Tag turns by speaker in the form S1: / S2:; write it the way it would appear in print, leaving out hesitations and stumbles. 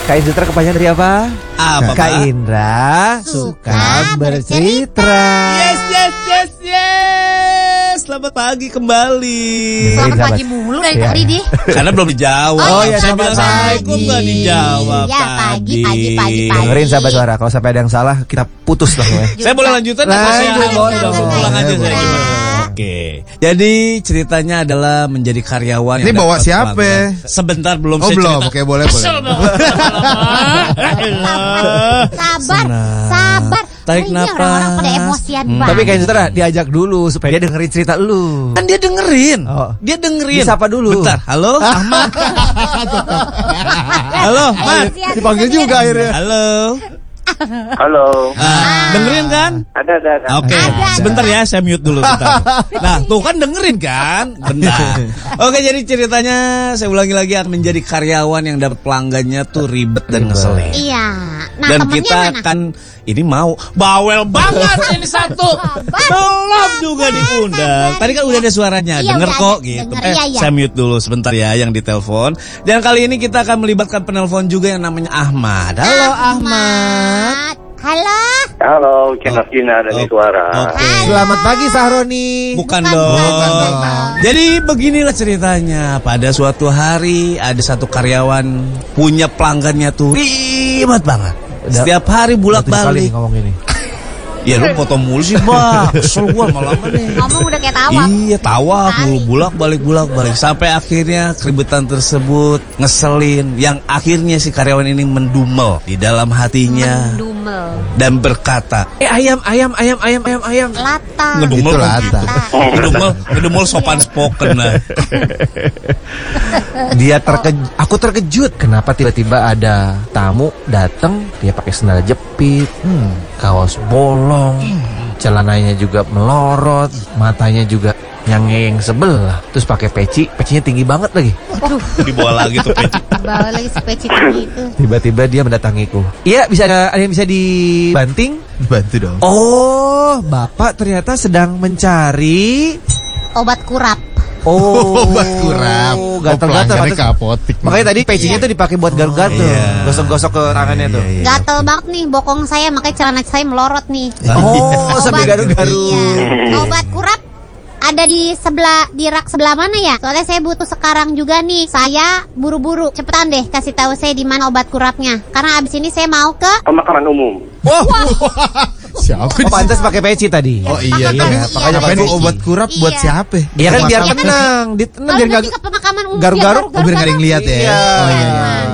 S1: Kak Indra kepanjangan dari apa?
S2: Apa,
S1: Kak
S2: Pak?
S1: Indra suka bercerita.
S2: Yes. Selamat pagi kembali.
S3: Selamat
S1: Sahabat.
S3: pagi mulu dari
S1: Iya.
S3: tadi deh.
S2: Karena belum dijawab.
S3: Oh,
S1: iya,
S2: Saya
S1: selamat
S2: bilang
S1: pagi.
S2: assalamualaikum nggak dijawab.
S3: Iya, pagi.
S1: Dengerin sahabat suara, kalau sampai ada yang salah kita putus lah.
S2: Saya boleh lanjutan atau saya
S1: Lanjut, boleh dong.
S2: pulang aja saya gimana? Oke. Jadi ceritanya adalah menjadi karyawan.
S4: Ini
S2: yang
S4: bawa
S2: dapat
S4: siapa?
S2: pelanggan. Sebentar belum
S4: Oh
S2: saya
S4: belum,
S2: cerita.
S4: oke boleh.
S3: Sabar.
S2: Tarik
S3: Ini
S2: napas.
S3: orang-orang pada emosian banget.
S1: Tapi Kak Indra diajak dulu supaya dia dengerin cerita lu.
S2: Kan dia dengerin.
S1: Oh.
S2: Dia dengerin.
S1: Disapa dulu.
S2: Bentar. Halo, Ahmad. Halo, Mat.
S1: Dipanggil juga akhirnya.
S2: Halo.
S5: Halo.
S2: Dengerin kan?
S5: Ada.
S2: Oke, sebentar ya, saya mute dulu bentar. Nah, tuh kan dengerin kan? Bentar. Oke, jadi ceritanya saya ulangi lagi, akan menjadi karyawan yang dapat pelanggannya tuh ribet dan ngeselin.
S3: Iya. Nah,
S2: Dan
S3: temennya
S2: kita
S3: mana?
S2: kan ini mau bawel banget ini satu. Belum juga diundang. Tadi kan udah ada suaranya,
S3: Iya,
S2: denger
S3: udah
S2: kok
S3: ada.
S2: gitu.
S3: Denger, iya.
S2: Saya mute dulu sebentar ya yang ditelepon. Dan kali ini kita akan melibatkan penelpon juga yang namanya Ahmad. Halo Ahmad.
S3: Halo.
S5: Channel Cina dari suara.
S2: Oke.
S1: Selamat pagi Sahroni.
S2: Bukan
S3: Bukan
S2: dong.
S3: dong.
S2: Jadi beginilah ceritanya. Pada suatu hari ada satu karyawan punya pelanggannya tuh ribet banget. Setiap hari
S1: Kali
S2: bolak-balik.
S1: ngomong ini.
S2: Ya lu foto mulu sih, Bang. Kesel gua malam nih.
S3: Ngomong udah kayak tawa.
S2: Iya, tawa mulu bolak-balik sampai akhirnya keributan tersebut ngeselin, yang akhirnya si karyawan ini mendumel di dalam hatinya
S3: Dumel.
S2: dan berkata, ayam.
S3: Lata.
S2: Ngedumel
S4: Itu lata.
S2: ngedumel sopan spoken lah.
S1: Aku terkejut kenapa tiba-tiba ada tamu datang, dia pakai sandal jepit, kaos bolong, celananya juga melorot, matanya juga nyangeng sebelah, terus pakai pecinya tinggi banget lagi.
S2: Dibawa lagi tuh peci.
S3: Bawa lagi sepeci itu.
S1: Tiba-tiba dia mendatangiku. Iya, ada yang bisa dibanting?
S4: Bantu dong.
S1: Oh, Bapak ternyata sedang mencari
S3: Obat kurap.
S4: Obat kurap.
S1: Gatal-gatal.
S4: Pelanggannya ke apotik.
S1: Makanya tadi pecinya tuh dipakai buat garuk-garuk,
S2: Iya.
S1: gosok-gosok ke tangannya tuh.
S3: Gatel banget nih bokong saya, makanya celana saya melorot nih.
S1: Oh, sampai garuk-garuk.
S3: Iya. Obat kurap ada di rak sebelah mana ya? Soalnya saya butuh sekarang juga nih. Saya buru-buru. Cepetan deh kasih tahu saya di mana obat kurapnya. Karena abis ini saya mau ke
S5: Pemakaman umum.
S4: Siapa?
S1: Oh, pantas pakai peci tadi.
S4: Oh iya,
S3: Pakai
S4: tapi
S3: peci,
S4: makanya
S3: pakai
S4: ini
S3: peci.
S4: obat kurap buat
S3: Iya.
S4: siapa?
S1: Iya kan biar
S4: Pemakaman.
S1: tenang,
S3: kalau
S1: biar
S3: nanti ke pemakaman umum
S1: garuk-garuk.
S4: Oh, biar nggak ada yang lihat ya.
S1: Iya.
S4: Oh iya.